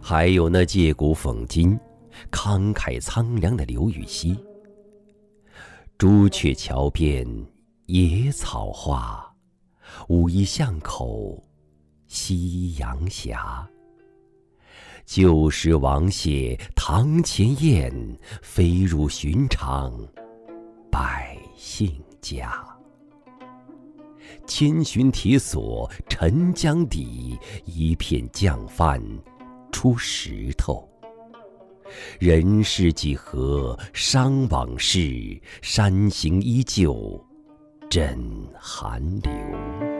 还有那借古讽今、慷慨苍凉的刘禹锡。朱雀桥边野草花，武夷巷口夕阳斜。旧时王谢堂前燕，飞入寻常百姓家。千寻铁锁沉江底，一片酱饭出石头。人世几何伤往事，山形依旧枕寒流。